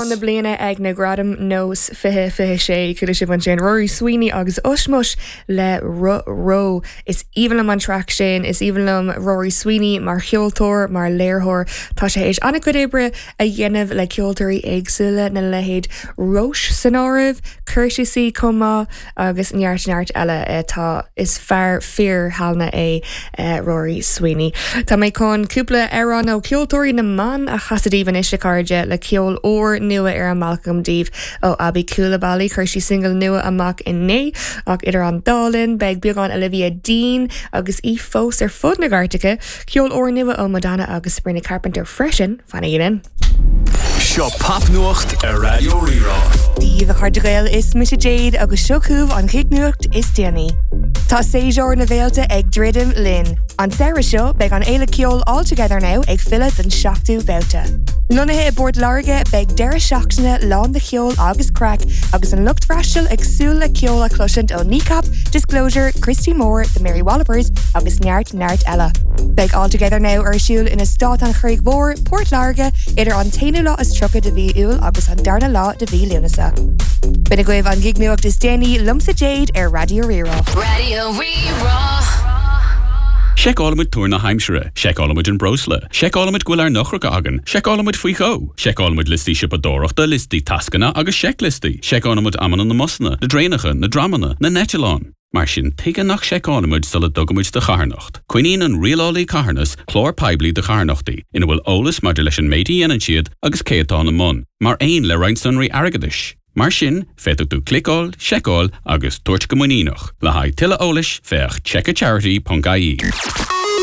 na bliana ag na gradam nós fihe sé chuile si ban sin Rory Sweeney agus Ushmush le ro is evenlam an track sin is evenlam Rory Sweeney mar cheoltóir mar léirthóir tá sé éis anna cuidibre a dhéanamh le ceoltóirí éagsúla na lehéad Roche san áibh chuirsaí comá agus neart eile tá is fear halna é Rory Sweeney. Tá méid chun cúpla arán ó ceoltóirí na man a chasadíhan is carde le ceol ór nua ar an Malcolm Díomh ó Abby Coulibaly chuirsí single nua amach in né ach idir an dálinn beag beagán Olivia Dean agus fós ar fud na Gartacha ceol ór nua ó Madonna agus Sabrina Carpenter freisin fanna ian. Seo papnuacht ar Radio Rirá. Díomh a chuirdegail is Misha Jade agus siocúmh an chéicnuacht is Danny. Tá séiseoir na bhéalta ag dridim linn. An Sarah seo beag an éile ceol all together now ag fila den seachtú beuta. Lunathe I bord larga beag deire seachtaine lán de ceol agus crack agus an lucht freistil ag súil le ceol a cloisiant ó Kneecap, Disclosure, Christy Moore, the Mary Wallopers agus neart Ella. Beag all together now ar siúil ina stát an Chraig Mór, Port Larga, idir an taine lá is trucha de bhí úil agus an darna lá de bhí Lunasa. Bina goibh an gignuacht is Danny Lumsa Jade ar Radio Rirá. Radio Rirá. Check allamid túr na heimsere, check allamid in brosle, check allamid gwil ar nachrug agan, check allamid fui cho, check allamid listi sipadorachta, listi taskana agus check listi, check allamid aman na mosna, na drainacha, na dramana, na netilán. Mar sin teige nach check allamid sal a dogamid de charnacht. Quinine an rialálí carnas, chlór paibli de charnachti, ina bhfuil olas mar de leis an méidi an siad agus céatán na mun, mar ein le reinsunri aragadish. Mar sin, féach tú clicáil, checkáil agus tuairt go muínoch. Le haid tuile ólis feach checkacharity.ie.